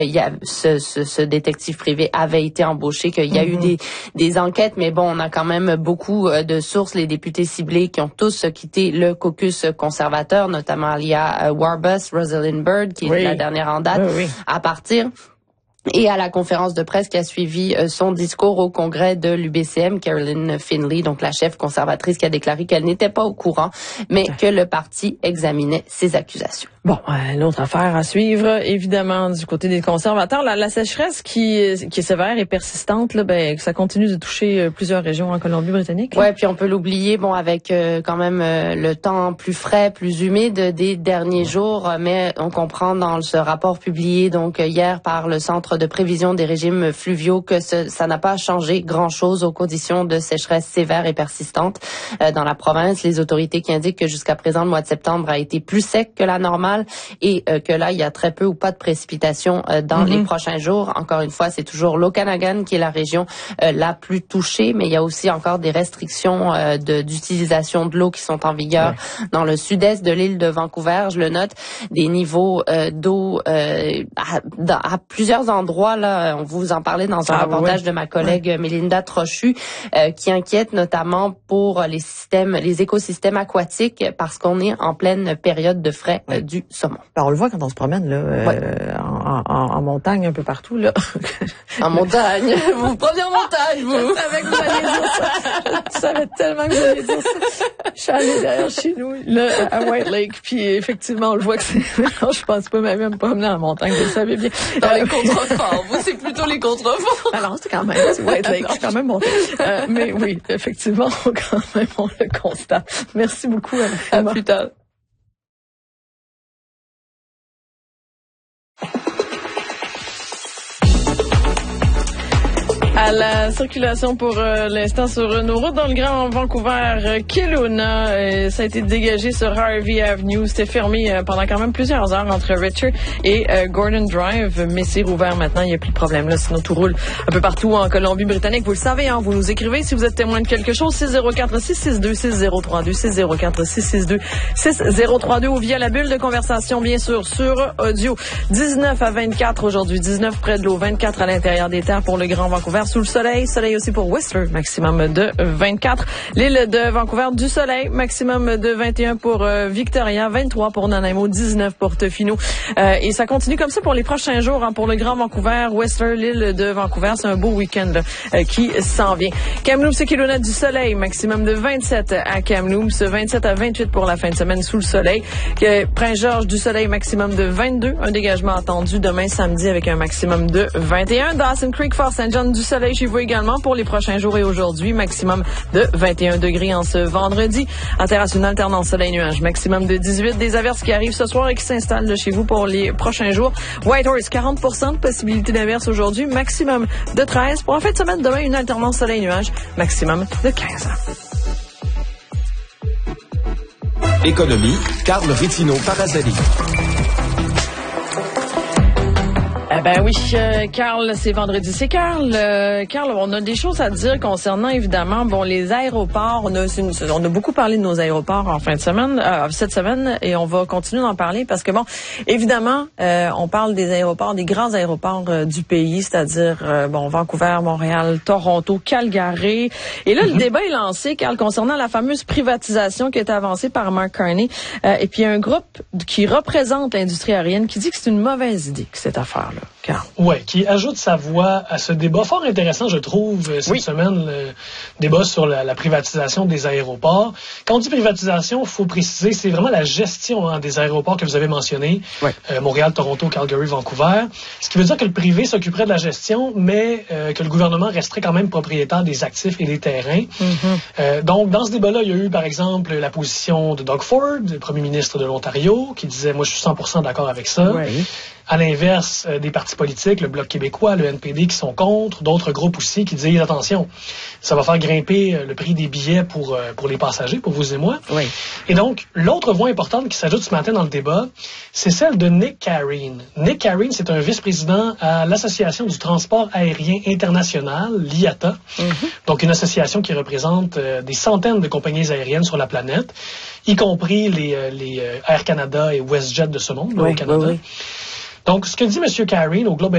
il y a ce détective privé avait été embauché, qu'il y a eu des enquêtes, mais bon, on a quand même beaucoup de sources, les députés ciblés qui ont tous quitté le caucus conservateur, notamment Alia Warbus, Rosalind Byrd, qui est la dernière en date, à partir. Et à la conférence de presse qui a suivi son discours au congrès de l'UBCM, Caroline Finley, donc la chef conservatrice, qui a déclaré qu'elle n'était pas au courant, mais que le parti examinait ses accusations. Bon, l'autre affaire à suivre, évidemment, du côté des conservateurs, la sécheresse qui est sévère et persistante, là, ça continue de toucher plusieurs régions en Colombie-Britannique. Ouais, puis on peut l'oublier, bon, avec quand même le temps plus frais, plus humide des derniers jours, mais on comprend dans ce rapport publié donc hier par le Centre de prévision des régimes fluviaux que ça n'a pas changé grand-chose aux conditions de sécheresse sévère et persistante dans la province. Les autorités qui indiquent que jusqu'à présent, le mois de septembre a été plus sec que la normale et que là, il y a très peu ou pas de précipitations dans les prochains jours. Encore une fois, c'est toujours l'Okanagan qui est la région la plus touchée, mais il y a aussi encore des restrictions d'utilisation de l'eau qui sont en vigueur dans le sud-est de l'île de Vancouver. Je le note, des niveaux d'eau à plusieurs endroits. Là, on vous en parlait dans un reportage de ma collègue Mélinda Trochu, qui inquiète notamment pour les écosystèmes aquatiques parce qu'on est en pleine période de frais du saumon. Alors, on le voit quand on se promène là, en montagne un peu partout là. En montagne, vous vous promenez en montagne, vous. Je savais que vous alliez dire ça. Je savais tellement que vous alliez dire ça. Je suis allée derrière chez nous là à White Lake, puis effectivement on le voit que c'est. Non, je pense pas même promener en montagne, vous le savez bien. Dans les contreforts, vous c'est plutôt les contreforts. Alors c'est quand même White Lake, c'est quand même monté. Mais oui, effectivement, quand même on le constate. Merci beaucoup. À plus tard. À la circulation pour l'instant sur nos routes dans le Grand Vancouver, Kelowna, ça a été dégagé sur Harvey Avenue. C'était fermé pendant quand même plusieurs heures entre Richard et Gordon Drive, mais c'est rouvert maintenant. Il n'y a plus de problème là. Sinon, tout roule un peu partout en Colombie-Britannique. Vous le savez, hein, vous nous écrivez si vous êtes témoin de quelque chose. 604-662-6032, 604-662-6032 ou via la bulle de conversation, bien sûr, sur audio. 19 à 24 aujourd'hui, 19 près de l'eau, 24 à l'intérieur des terres pour le Grand Vancouver. Sous le soleil aussi pour Whistler, maximum de 24. L'île de Vancouver, du soleil, maximum de 21 pour Victoria, 23 pour Nanaimo, 19 pour Tofino. Et ça continue comme ça pour les prochains jours, hein, pour le Grand Vancouver, Whistler, l'île de Vancouver. C'est un beau week-end qui s'en vient. Kamloops et Kelowna, du soleil, maximum de 27 à Kamloops, 27 à 28 pour la fin de semaine sous le soleil. Prince-Georges, du soleil, maximum de 22. Un dégagement attendu demain samedi avec un maximum de 21. Dawson Creek, Fort St. John, du soleil chez vous également pour les prochains jours et aujourd'hui, maximum de 21 degrés en ce vendredi. En terrasse, une alternance soleil-nuage, maximum de 18. Des averses qui arrivent ce soir et qui s'installent chez vous pour les prochains jours. Whitehorse, 40% de possibilité d'averses aujourd'hui, maximum de 13. Pour en fin de semaine, demain, une alternance soleil-nuage, maximum de 15. Économie, Carl Rittino-Parasali. Oui, Carl, c'est vendredi. C'est Carl, on a des choses à dire concernant, évidemment, les aéroports. On a beaucoup parlé de nos aéroports en fin de semaine, cette semaine, et on va continuer d'en parler parce que, évidemment, on parle des aéroports, des grands aéroports du pays, c'est-à-dire, Vancouver, Montréal, Toronto, Calgary. Et là, le débat est lancé, Carl, concernant la fameuse privatisation qui a été avancée par Mark Carney. Et puis, il y a un groupe qui représente l'industrie aérienne qui dit que c'est une mauvaise idée, cette affaire-là. Ouais, qui ajoute sa voix à ce débat fort intéressant, je trouve, cette semaine, le débat sur la privatisation des aéroports. Quand on dit privatisation, il faut préciser, c'est vraiment la gestion des aéroports que vous avez mentionnés, Montréal, Toronto, Calgary, Vancouver. Ce qui veut dire que le privé s'occuperait de la gestion, mais que le gouvernement resterait quand même propriétaire des actifs et des terrains. Donc, dans ce débat-là, il y a eu, par exemple, la position de Doug Ford, le premier ministre de l'Ontario, qui disait, moi, je suis 100% d'accord avec ça. À l'inverse, des partis politiques, le Bloc québécois, le NPD qui sont contre, d'autres groupes aussi qui disent attention, ça va faire grimper le prix des billets pour les passagers, pour vous et moi. Et donc, l'autre voix importante qui s'ajoute ce matin dans le débat, c'est celle de Nick Careen. Nick Careen, c'est un vice-président à l'Association du transport aérien international, l'IATA, donc une association qui représente des centaines de compagnies aériennes sur la planète, y compris les Air Canada et WestJet de ce monde, au Canada. Donc, ce que dit M. Careen au Globe